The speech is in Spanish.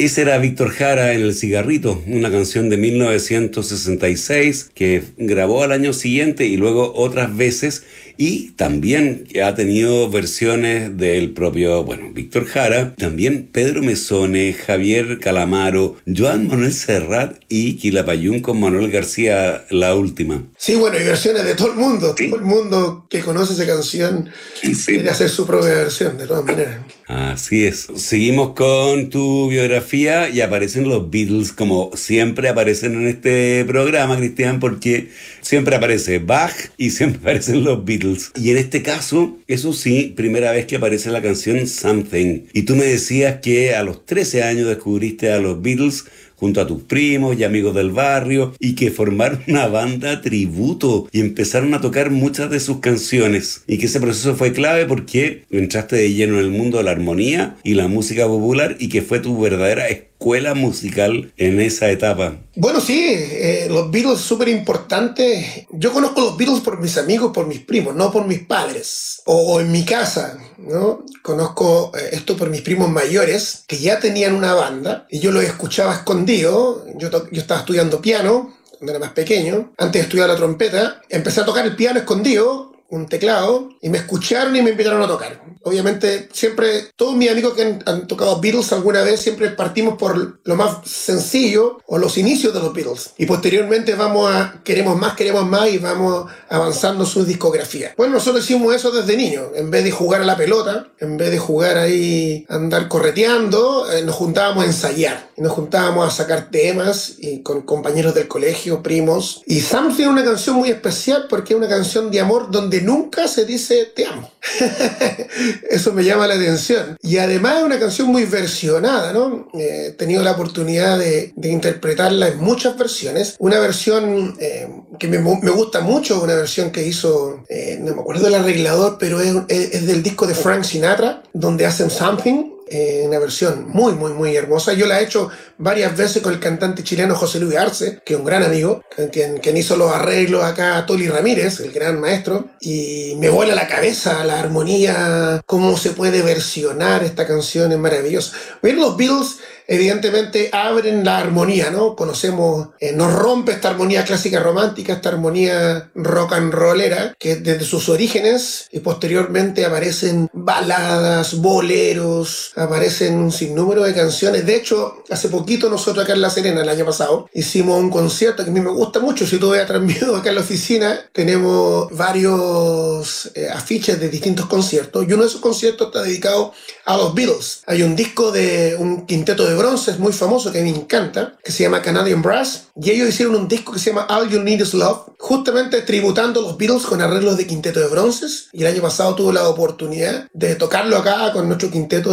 Ese era Víctor Jara en El Cigarrito, una canción de 1966 que grabó al año siguiente y luego otras veces, y también ha tenido versiones del propio, Víctor Jara, también Pedro Mesone, Javier Calamaro, Joan Manuel Serrat y Quilapayún con Manuel García, la última. Sí, bueno, y versiones de todo el mundo. Sí. Todo el mundo que conoce esa canción Sí. quiere hacer su propia versión, de todas maneras. Así es. Seguimos con tu biografía y aparecen los Beatles, como siempre aparecen en este programa, Cristian, porque siempre aparece Bach y siempre aparecen los Beatles. Y en este caso, eso sí, primera vez que aparece la canción Something. Y tú me decías que a los 13 años descubriste a los Beatles junto a tus primos y amigos del barrio, y que formaron una banda tributo y empezaron a tocar muchas de sus canciones, y que ese proceso fue clave porque entraste de lleno en el mundo de la armonía y la música popular, y que fue tu verdadera escuela musical en esa etapa. Bueno, sí, los Beatles súper importantes. Yo conozco los Beatles por mis amigos, por mis primos, no por mis padres. O en mi casa, ¿no? Conozco esto por mis primos mayores, que ya tenían una banda, y yo los escuchaba escondido. Yo estaba estudiando piano cuando era más pequeño. Antes de estudiar la trompeta, empecé a tocar el piano escondido, un teclado, y me escucharon y me invitaron a tocar. Obviamente, siempre, todos mis amigos que han tocado Beatles alguna vez, siempre partimos por lo más sencillo o los inicios de los Beatles. Y posteriormente queremos más y vamos avanzando su discografía. Bueno, nosotros hicimos eso desde niños. En vez de jugar a la pelota, en vez de jugar ahí, andar correteando, nos juntábamos a ensayar. Y nos juntábamos a sacar temas y con compañeros del colegio, primos. Y Something tiene una canción muy especial porque es una canción de amor donde nunca se dice te amo. Eso me llama la atención. Y además es una canción muy versionada, ¿no? He tenido la oportunidad de interpretarla en muchas versiones. Una versión que me gusta mucho, una versión que hizo, no me acuerdo del arreglador, pero es del disco de Frank Sinatra, donde hacen Something. Una versión muy, muy, muy hermosa. Yo la he hecho varias veces con el cantante chileno José Luis Arce, que es un gran amigo, quien hizo los arreglos acá, Toli Ramírez, el gran maestro, y me vuela la cabeza la armonía, cómo se puede versionar esta canción, es maravilloso. Ver los Beatles evidentemente abren la armonía, ¿no? Conocemos, nos rompe esta armonía clásica romántica, esta armonía rock and rollera, que desde sus orígenes y posteriormente aparecen baladas, boleros, aparecen un sinnúmero de canciones. De hecho, hace poquito nosotros acá en La Serena, el año pasado, hicimos un concierto que a mí me gusta mucho. Si tú ves atrás mío acá en la oficina, tenemos varios afiches de distintos conciertos, y uno de esos conciertos está dedicado a los Beatles. Hay un disco de un quinteto de bronce muy famoso que a mí me encanta, que se llama Canadian Brass, y ellos hicieron un disco que se llama All You Need Is Love, justamente tributando a los Beatles con arreglos de quinteto de bronces, y el año pasado tuve la oportunidad de tocarlo acá con nuestro quinteto